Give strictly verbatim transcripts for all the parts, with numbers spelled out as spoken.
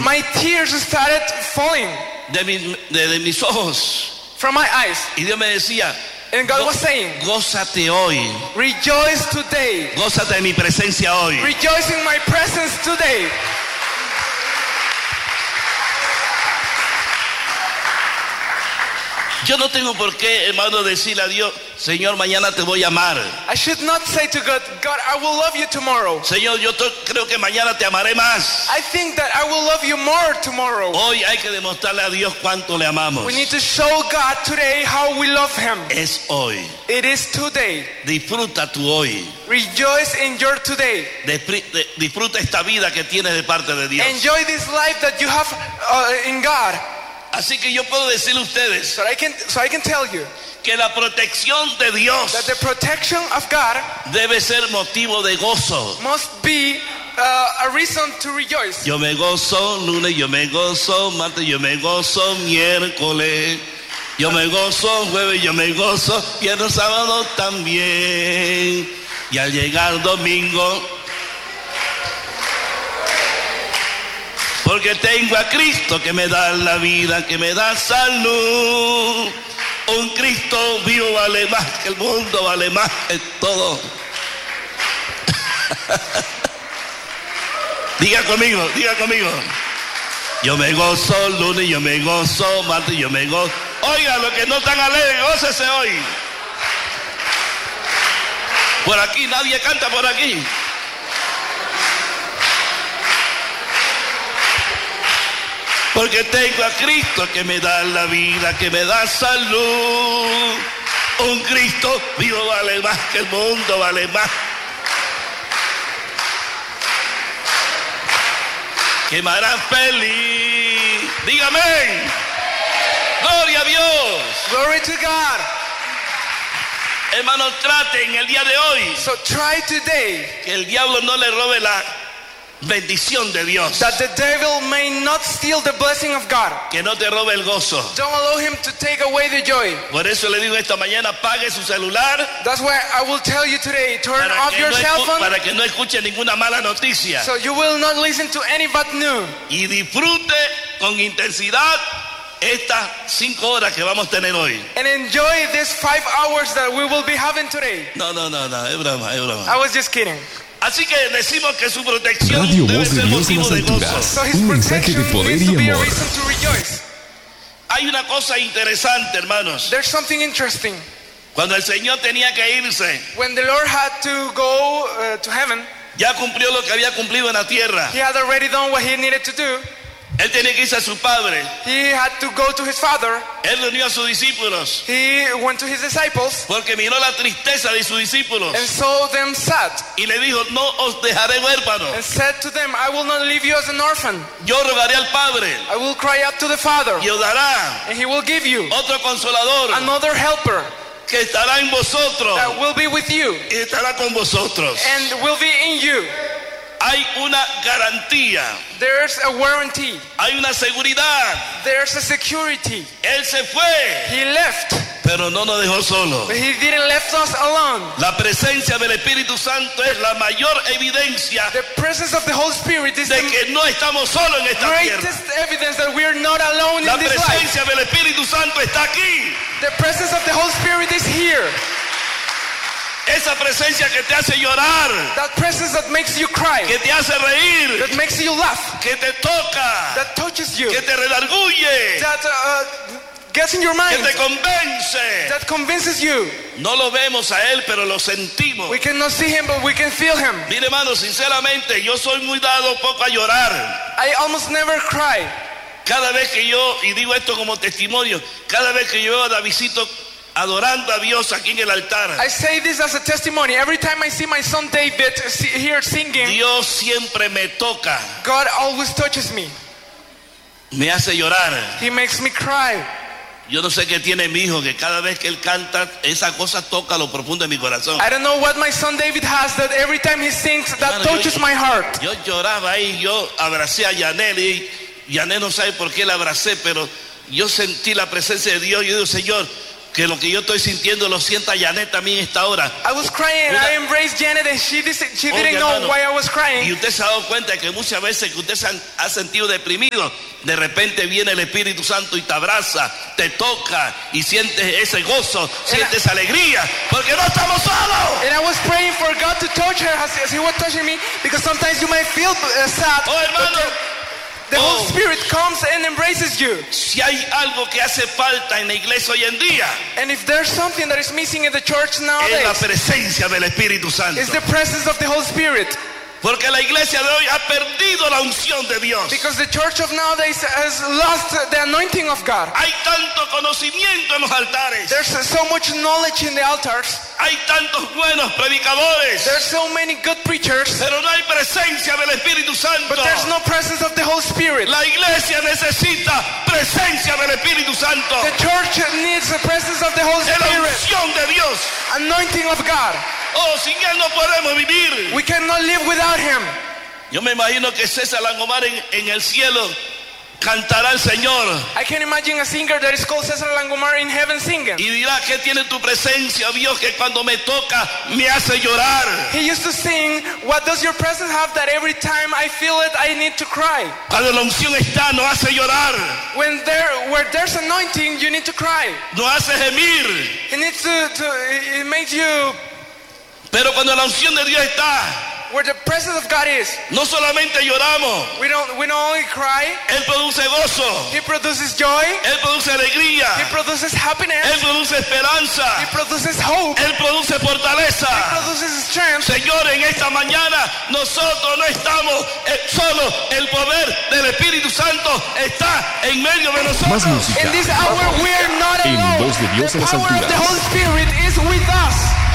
my tears started falling de, mi, de, de mis ojos. from my eyes. Y Dios me decía, And God was saying, gózate hoy, rejoice today. gózate de mi presencia hoy. Rejoice in my presence today. Yo no tengo por qué, hermano, decirle a Dios, Señor, mañana te voy a amar. I should not say to God, God, I will love you tomorrow. Señor, yo to- creo que mañana te amaré más. I think that I will love you more tomorrow. Hoy hay que demostrarle a Dios cuánto le amamos. We need to show God today how we love Him. Es hoy. It is today. Disfruta tu hoy. Rejoice in your today. Despri- de- disfruta esta vida que tienes de parte de Dios. Enjoy this life that you have uh, in God. Así que yo puedo decirle a ustedes So I can, so I can tell you que la protección de Dios that the protection of God debe ser motivo de gozo. must be uh, a reason to rejoice. Yo me gozo lunes, yo me gozo martes, yo me gozo miércoles, yo me gozo jueves, yo me gozo viernes, sábado también. Y al llegar domingo, porque tengo a Cristo que me da la vida, que me da salud. Un Cristo vivo vale más que el mundo, vale más que todo. Diga conmigo, diga conmigo. Yo me gozo lunes, yo me gozo martes, yo me gozo. Oiga, los que no están alegres, gócese hoy. Por aquí, nadie canta por aquí. Porque tengo a Cristo que me da la vida, que me da salud. Un Cristo vivo vale más que el mundo, vale más. Que me hará feliz. Dígame. Gloria a Dios. Glory to God. Hermanos, traten el día de hoy So try today que el diablo no le robe la bendición de Dios. that the devil may not steal the blessing of God. Que no te robe el gozo. Don't allow him to take away the joy. Por eso le digo esta mañana, apague su celular That's why I will tell you today, turn para off que, your no cell escu- phone para que no escuche ninguna mala noticia. so you will not listen to any bad news. Y disfrute con intensidad estas cinco horas que vamos a tener hoy. And enjoy these five hours that we will be having today. No, no, no, no, es broma, es broma. I was just kidding. Así que decimos que su protección Radio debe Voz de ser Dios en motivo las de gozo. alturas. So his Un mensaje de protection poder needs y to be a amor. reason to rejoice. Hay una cosa interesante, hermanos. There's something interesting. Cuando el Señor tenía que irse, When the Lord had to go uh, to heaven, ya cumplió lo que había cumplido en la tierra. he had already done what he needed to do. Él tenía que irse a su padre. He had to go to his father. Él reunió a sus discípulos He went to his disciples porque miró la tristeza de sus discípulos and saw them sad y le dijo, no os dejaré huérfanos. and said to them, I will not leave you as an orphan. Yo rogaré al Padre I will cry out to the Father, y os dará and he will give you otro consolador another helper que estará en vosotros that will be with you y estará con vosotros. and will be in you. Hay una garantía, There's a warranty. hay una seguridad. There's a security. Él se fue, He left, pero no nos dejó solos. but he didn't left us alone. La presencia del Espíritu Santo es la mayor evidencia The presence of the Holy Spirit is de the que no estamos solos en esta tierra. greatest evidence that we are not alone La in this life. presencia del Espíritu Santo está aquí. The presence of the Holy Spirit is here. Esa presencia que te hace llorar, That presence that makes you cry, que te hace reír, that makes you laugh, que te toca, that touches you, que te redarguye, that uh, gets in your que mind, te convence. that convinces you. No lo vemos a Él, pero lo sentimos. We cannot see him, but we can feel him. Mire, hermano, sinceramente, yo soy muy dado poco a llorar. I almost never cry. Cada vez que yo, y digo esto como testimonio, cada vez que yo veo a Davidcito adorando a Dios aquí en el altar, I say this as a testimony. Every time I see my son David si- here singing, Dios siempre me toca, God always touches me. me hace llorar. He makes me cry. Yo no sé qué tiene mi hijo, que cada vez que él canta, esa cosa toca lo profundo de mi corazón. I don't know what my son David has that every time he sings, that Hermano, touches yo- my heart. Yo lloraba ahí, yo abracé a Yanel y Yanel no sabe por qué la abracé, pero yo sentí la presencia de Dios. Yo digo, Señor, que lo que yo estoy sintiendo lo sienta Janet también a esta hora. I was crying and I embraced Janet and she, dis- she Oye, didn't know hermano, why I was Y crying. usted se ha dado cuenta que muchas veces que usted se han- ha sentido deprimido, de repente viene el Espíritu Santo y te abraza, te toca y sientes ese gozo, sientes alegría, porque no estamos solos. And I was praying for God to touch her as, as he was touching me, because sometimes you might feel uh, sad, Oh, hermano, but the, the Oh. Holy Spirit comes and embraces you. si hay algo que hace falta en la iglesia hoy en día, And if there's something that is missing in the church es la nowadays, presencia del Espíritu Santo. it's the presence of the Holy Spirit. Porque la iglesia de hoy ha perdido la unción de Dios. Because the church of nowadays has lost the anointing of God. Hay tanto conocimiento en los altares. There's so much knowledge in the altars. Hay tantos buenos predicadores. There's so many good preachers, Pero no hay presencia del Espíritu Santo. but there's no presence of the Holy Spirit. La iglesia necesita presencia del Espíritu Santo. The church needs the presence of the Holy De la Spirit, unción de Dios. anointing of God. Oh, sin Él no podemos vivir. We cannot live without Him. Yo me imagino que César Langomar en, en el cielo cantará al Señor I can imagine a singer that is called Cesar Langomar in heaven singing. y dirá que tiene tu presencia, Dios, que cuando me toca me hace llorar. He used to sing, what does your presence have that every time I feel it, I need to cry? Cuando la unción está, nos hace llorar, When there, where there's anointing, you need to cry. nos hace gemir. It needs to, to it makes you, Pero cuando la unción de Dios está, where the presence of God is, no solamente lloramos, we don't, we don't only cry, Él produce gozo, He produces joy, Él produce alegría, He produces happiness, Él produce He esperanza, produces hope, Él produce fortaleza. He produces strength. Señor, en esta mañana nosotros no estamos eh, solo, el poder del Espíritu Santo está en medio de Más nosotros. música. In this hour, we are not En alone. voz de Dios The en las power of the alturas. Holy Spirit is with us.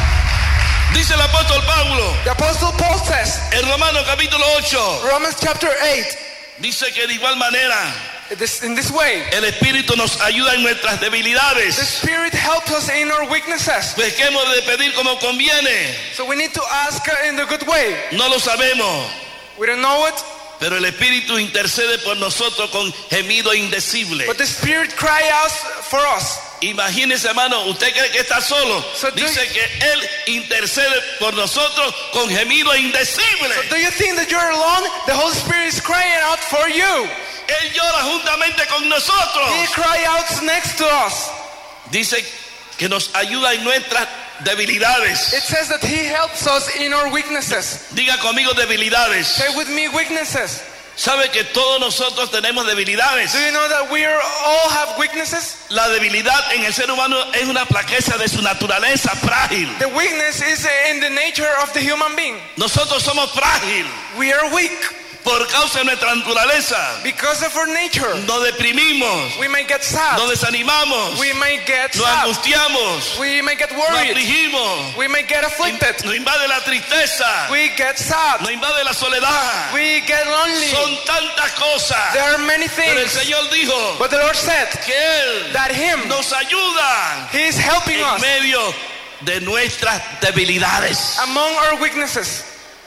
Dice el apóstol Pablo The Apostle Paul says, en Romanos capítulo ocho, Romans chapter eight, dice que de igual manera this, in this way, el Espíritu nos ayuda en nuestras the debilidades, Spirit helps us in our weaknesses. pues que hemos de pedir como conviene. So we need to ask uh, in the good way. No lo sabemos, We don't know it, pero el Espíritu intercede por nosotros con gemido indecible. but the Spirit cries out for us. Imagínese, hermano, ¿usted cree que está solo? So do Dice you- que Él intercede por nosotros con gemido indecible. Do you think that you're alone? The Holy Spirit is crying out for you. Él llora juntamente con nosotros. He cries out next to us. Dice que nos ayuda en nuestras debilidades. It says that He helps us in our weaknesses. Diga conmigo debilidades. Say with me, weaknesses. ¿Sabe que todos nosotros tenemos debilidades? Do you know that we are, all have weaknesses? La debilidad en el ser humano es una flaqueza de su naturaleza frágil. The weakness is in the nature of the human being. Nosotros somos frágil We are weak por causa de nuestra naturaleza. because of our nature. Nos deprimimos, We may get sad. nos desanimamos, We may get nos sad. angustiamos, We may get nos worried. afligimos, We may get afflicted. nos invade la tristeza, We get sad. nos invade la soledad. We get lonely. Son tantas cosas. There are many Pero el things. Señor dijo But the Lord said que Él that Him, nos ayuda He is helping en us medio de nuestras debilidades. among our weaknesses.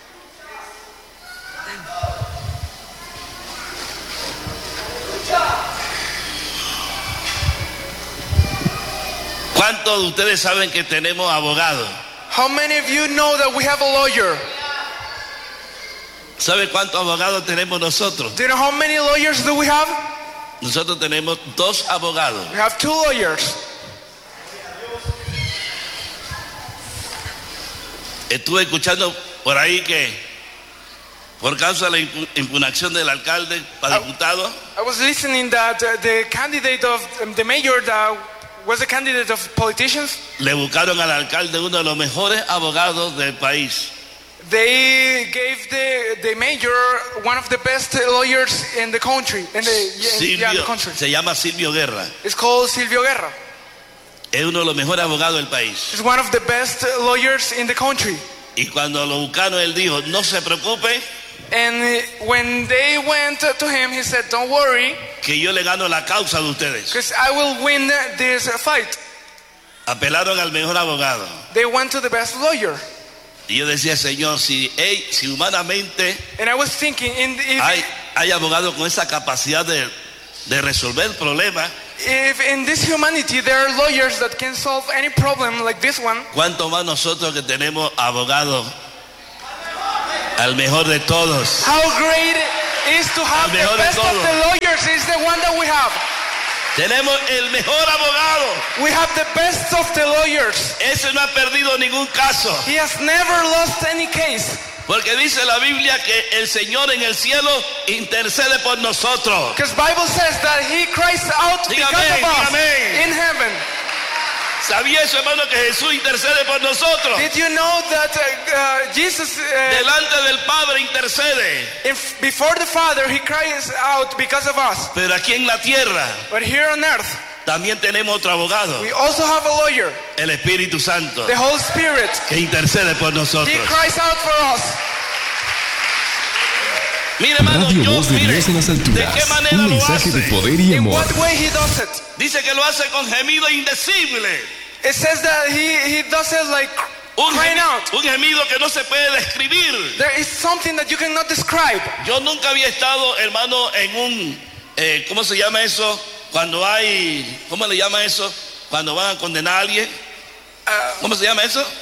¿Cuántos de ustedes saben que tenemos abogados? How many of you know that we have a lawyer? ¿Sabe cuántos abogados tenemos nosotros? Do you know how many lawyers do we have? Nosotros tenemos dos abogados. We have two lawyers. Estuve escuchando por ahí que por causa de la impu- impugnación del alcalde para diputado, I was listening that uh, the candidate of um, the mayor that was a candidate of politicians. le buscaron al alcalde uno de los mejores abogados del país. They gave the the mayor one of the best lawyers in the country. In the, yeah, yeah, the Silvio, country. se llama Silvio Guerra. It's called Silvio Guerra. Es uno de los mejores abogados del país. He's one of the best lawyers in the country. Y cuando lo buscaron, él dijo, no se preocupe, And uh, when they went to him, he said, "Don't worry, que yo le gano la causa de ustedes. because I will win this uh, fight." Apelaron al mejor abogado. They went to the best lawyer. Y yo decía, Señor, si, hey, si humanamente And I was thinking, in the, if, hay, hay abogados con esa capacidad de de resolver problemas, if in this humanity there are lawyers that can solve any problem like this one, ¿cuánto más nosotros que tenemos abogado al mejor de todos? how great it is to have Al mejor the de best of todos. the lawyers is the one that we have. Tenemos el mejor abogado. We have the best of the lawyers. Ese no ha perdido ningún caso. He has never lost any case. Porque dice la Biblia que el Señor en el cielo intercede por nosotros. Because Bible says that he cries out Diga because amén, of us diga amén. in heaven. ¿Sabía eso, hermano, que Jesús intercede por nosotros? Did you know that uh, uh, Jesus, uh, Delante del Padre intercede. if, before the Father, he cries out because of us. Pero aquí en la tierra But here on earth, también tenemos otro abogado, we also have a lawyer, el Espíritu Santo, the Holy Spirit. que intercede por He nosotros. cries out for us. Mire, hermano, Radio yo, Voz de mire, Dios en las ¿de qué alturas. manera Un lo mensaje de hace? poder y In amor. what way he does it? Dice que lo hace con gemido indecible. It says that he, he does it like Un, crying gemi- out. un gemido que no se puede describir. There is something that you cannot describe. Yo nunca había estado, hermano, en un, eh, ¿cómo se llama eso? Cuando hay, ¿cómo le llama eso? Cuando van a condenar a alguien. ¿Cómo se llama eso?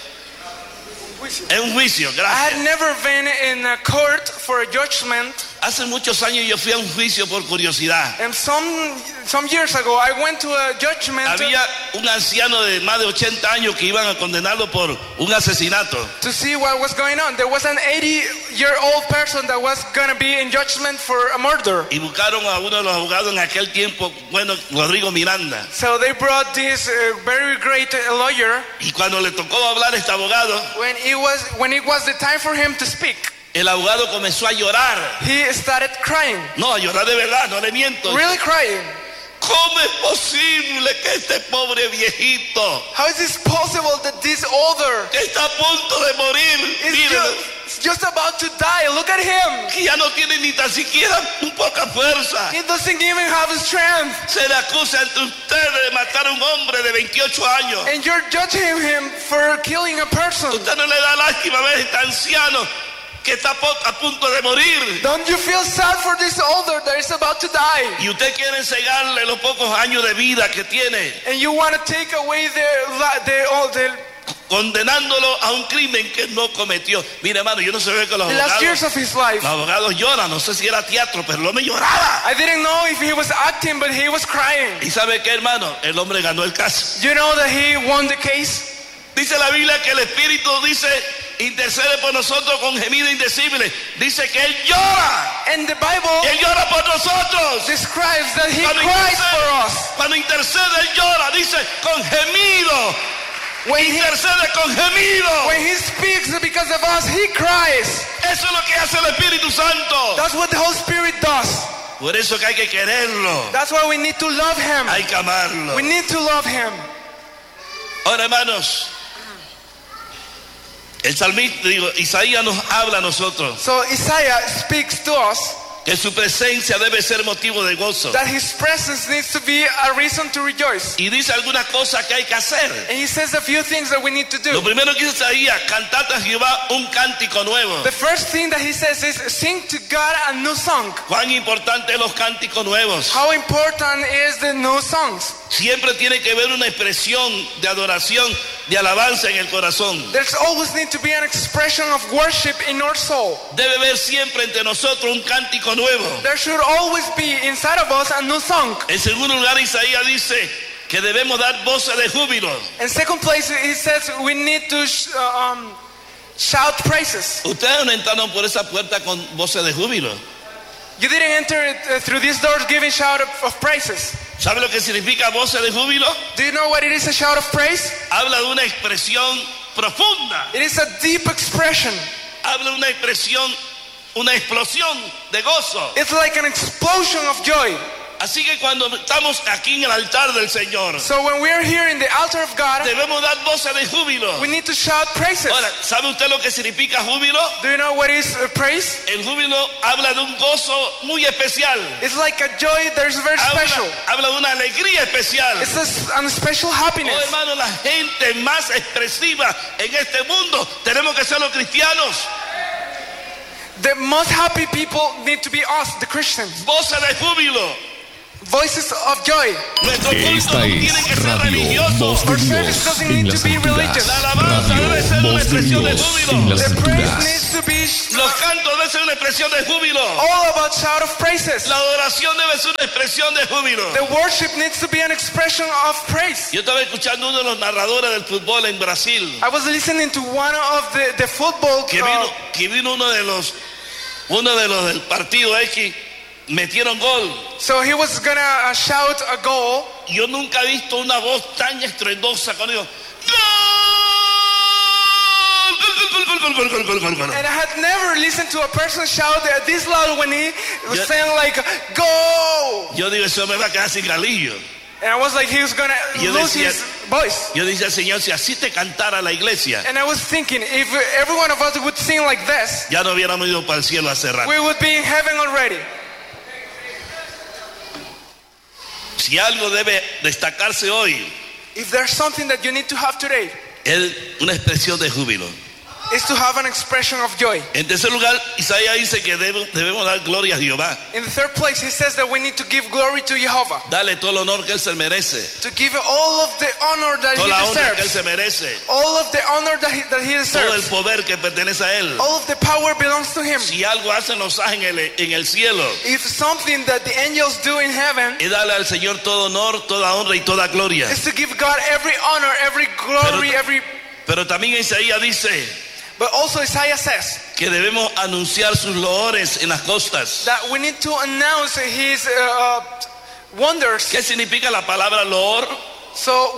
Es un juicio, I gracias. had never been in a court for a judgment. Hace muchos años yo fui a un juicio por curiosidad. And some some years ago, I went to a judgment Había un anciano de más de ochenta años que iban a condenarlo por un asesinato. to see what was going on. There was an eighty-year-old person that was going to be in judgment for a murder. Y buscaron a uno de los abogados en aquel tiempo, bueno, Rodrigo Miranda. So they brought this uh, very great uh, lawyer. Y cuando le tocó hablar a este abogado, When it was when it was the time for him to speak, el abogado comenzó a llorar. he started crying, No, a llorar de verdad, no le miento. really crying. ¿Cómo es posible que este pobre viejito How is this possible that this older que está a punto de morir, is mire, just, just about to die? Look at him. que ya no tiene ni tan siquiera un poca fuerza, He doesn't even have strength. se le acusa ante ustedes de matar a un hombre de veintiocho años? And you're judging him for killing a person. ¿Usted no le da lástima ver a este anciano que está po- a punto de morir? Don't you feel sad for this older that is about to die? Y usted quiere enseñarle los pocos años de vida que tiene, And you want to take away the, la- the, all the, condenándolo a un crimen que no cometió. Mire, hermano, yo no sé que los the last years abogados, of his life. los abogados lloran, no sé si era teatro, pero no me lloraba. I didn't know if he was acting, but he was crying. ¿Y sabe qué, hermano? El hombre ganó el caso. You know that he won the case? Dice la Biblia que el Espíritu dice, intercede por nosotros con gemido indecible. Dice que Él llora. And the Bible Él llora por nosotros. describes that he Cuando cries for intercede, us. cuando intercede, Él llora. Dice, con gemido. When he, Intercede con gemido. when he speaks because of us, he cries. Eso es lo que hace el Espíritu Santo. That's what the Holy Spirit does. Por eso que hay que quererlo. That's why we need to love him. Hay que amarlo. We need to love him. Ahora, hermanos, el salmista, digo, Isaías nos habla a nosotros So Isaiah speaks to us que su presencia debe ser motivo de gozo. that his presence needs to be a reason to rejoice. Y dice algunas cosas que hay que hacer. And he says a few things that we need to Lo do. primero que dice Isaías, cantate a Jehová un cántico nuevo. The first thing that he says is sing to God a new song. Cuán importante los cánticos nuevos. How important is the new songs? Siempre tiene que haber una expresión de adoración, de alabanza en el corazón. There's always need to be an expression of worship in our soul. Debe haber siempre entre nosotros un cántico nuevo. There should always be inside of us a new song. En segundo lugar, Isaías dice que debemos dar voces de júbilo. In second place, he says we need to sh- uh, um, shout praises. Ustedes no entraron por esa puerta con voces de júbilo. You didn't enter it, uh, through these doors giving shout of, of praises. ¿Sabe lo que significa voces de júbilo? Do you know what it is, a shout of praise? Habla de una expresión profunda. It is a deep expression. Habla de una expresión, una explosión de gozo. It's like an explosion of joy. Así que cuando estamos aquí en el altar del Señor, So when we are here in the altar of God, debemos dar voces de júbilo. we need to shout praises. Ahora, ¿sabe usted lo que significa júbilo? Do you know what is uh, praise? El júbilo habla de un gozo muy especial. It's like a joy that is very special. Habla, habla de una alegría especial. It's a, a special Oh, happiness. hermano, la gente más expresiva en este mundo tenemos que ser los cristianos. The most happy people need to be us, the Christians. Voces de júbilo. voices of joy. Nuestro culto Esta no es tiene que ser Radio religioso. Voz de Our service Dios doesn't en need las to be religious. La alturas. alabanza debe ser Radio una Voz de expresión de Dios júbilo. en las The praise alturas. needs to be Los cantos deben ser una expresión de júbilo. all about shout of praises. La adoración debe ser una expresión de júbilo. The worship needs to be an expression of praise. Yo estaba escuchando uno de los narradores del fútbol en Brasil, I was listening to one of the, the football que vino, uh, que vino uno de los uno de los del partido X, metieron gol. so he was gonna uh, shout a goal. Yo nunca he visto una voz tan estruendosa cuando digo gol, gol, gol, gol, gol, gol, gol, gol. And I had never listened to a person shout this loud when he was Yeah. saying like, go! Yo digo, eso me va a quedar sin galillo. And I was like, he was gonna Yo lose decía- his voice. Yo decía, Señor, si así te cantara la iglesia, And I was thinking, if every one of us would sing like this, ya no hubiéramos ido para el cielo hace rato. we would be in heaven already. Si algo debe destacarse hoy, If there's something that you need to have today, es una expresión de júbilo. is to have an expression of joy. En tercer lugar, Isaías dice que debe- debemos dar gloria a Jehová. In the third place, he says that we need to give glory to Jehovah, Dale todo el honor que Él se merece, to give all of the honor that toda la he honra que Él deserves, se merece, all of the honor that he, that he todo el deserves, poder que pertenece a Él. all of the power belongs to him. Si algo hacen los ángeles en el cielo, If something that the angels do in heaven es darle al Señor todo honor, toda honra y toda gloria. is to give God every honor, every glory, Pero- every. Pero también Isaías dice But also Isaiah says que debemos anunciar sus loores en las costas. that we need to announce his uh, wonders. ¿Qué significa la palabra loor? So